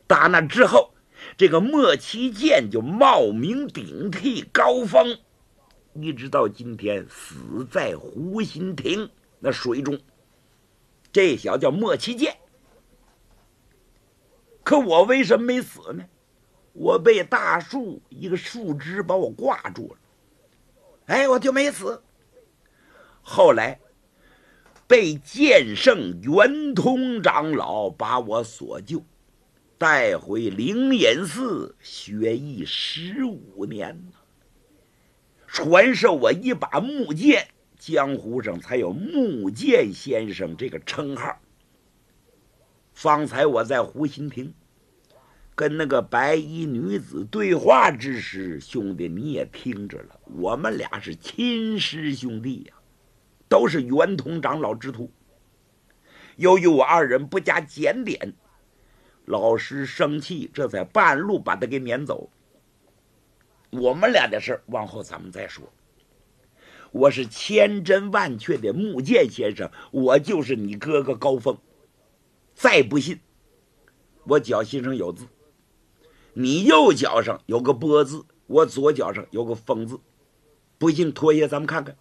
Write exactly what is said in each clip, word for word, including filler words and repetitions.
打那之后，这个莫其建就冒名顶替高峰，一直到今天死在湖心亭那水中。这小叫莫其建。可我为什么没死呢？我被大树一个树枝把我挂住了，哎，我就没死。后来被剑圣圆通长老把我所救，带回灵隐寺学艺十五年，传授我一把木剑，江湖上才有木剑先生这个称号。方才我在湖心亭跟那个白衣女子对话之时，兄弟你也听着了，我们俩是亲师兄弟呀、啊，都是圆通长老之徒。由于我二人不加检点，老师生气，这才半路把他给撵走。我们俩的事往后咱们再说。我是千真万确的木剑先生，我就是你哥哥高峰。再不信，我脚心上有字，你右脚上有个波字，我左脚上有个风字。不信脱鞋咱们看看。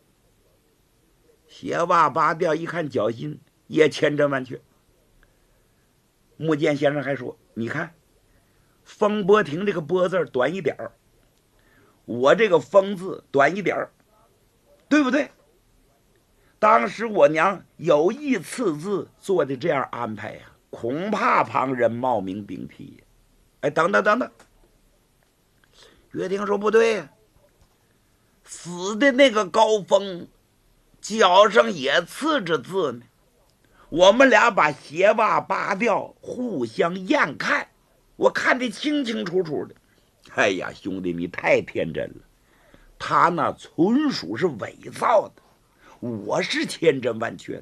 鞋袜拔掉，一看脚心也千真万确。木剑先生还说，你看风波亭这个波字短一点儿，我这个风字短一点儿，对不对？当时我娘有意赐字做的这样安排呀、啊，恐怕旁人冒名顶替。哎，等等等等，岳霆说不对呀、啊，死的那个高峰脚上也刺着字呢，我们俩把鞋袜扒掉，互相验看，我看得清清楚楚的。哎呀，兄弟，你太天真了，他那纯属是伪造的，我是千真万确的。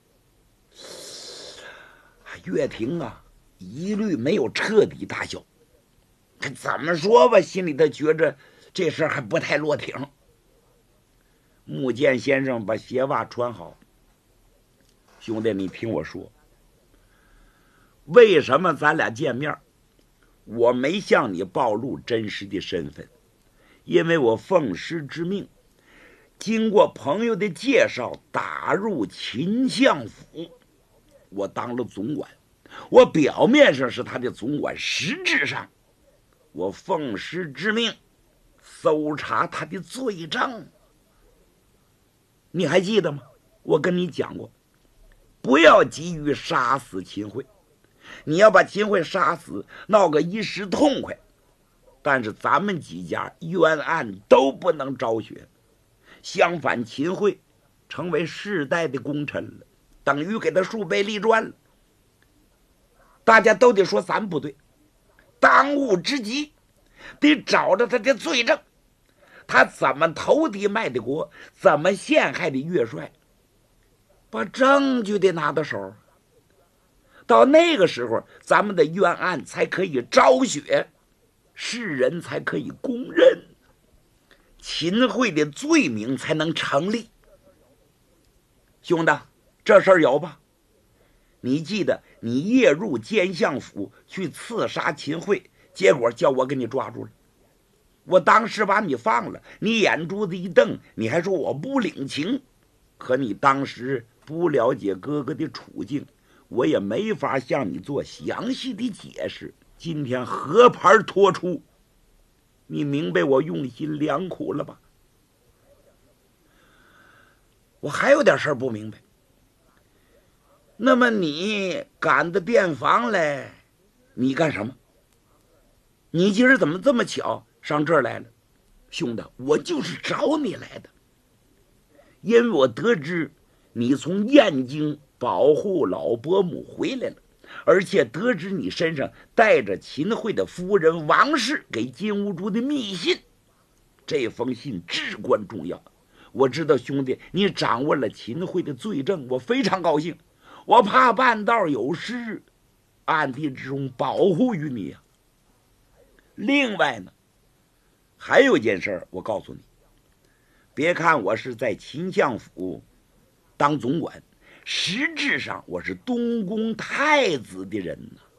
岳霆啊，一律没有彻底大笑。怎么说吧，心里头觉着这事儿还不太落挺。木剑先生把鞋袜穿好，兄弟，你听我说，为什么咱俩见面？我没向你暴露真实的身份，因为我奉师之命，经过朋友的介绍，打入秦相府，我当了总管。我表面上是他的总管，实质上我奉师之命搜查他的罪证。你还记得吗？我跟你讲过，不要急于杀死秦桧，你要把秦桧杀死，闹个一时痛快，但是咱们几家冤案都不能昭雪。相反，秦桧成为世代的功臣了，等于给他树碑立传了。大家都得说咱不对，当务之急得找着他的罪证，他怎么投敌卖的国，怎么陷害的岳帅，把证据得拿到手。到那个时候，咱们的冤案才可以昭雪，世人才可以公认，秦桧的罪名才能成立。兄弟，这事儿有吧？你记得你夜入监相府去刺杀秦桧，结果叫我给你抓住了。我当时把你放了，你眼珠子一瞪，你还说我不领情。可你当时不了解哥哥的处境，我也没法向你做详细的解释。今天合盘托出，你明白我用心良苦了吧？我还有点事儿不明白。那么你赶到店房来，你干什么？你今儿怎么这么巧上这儿来了？兄弟，我就是找你来的，因为我得知你从燕京保护老伯母回来了，而且得知你身上带着秦桧的夫人王氏给金兀术的密信，这封信至关重要。我知道兄弟你掌握了秦桧的罪证，我非常高兴。我怕半道有失，暗地之中保护于你啊。另外呢，还有一件事我告诉你，别看我是在秦相府当总管，实质上我是东宫太子的人呢。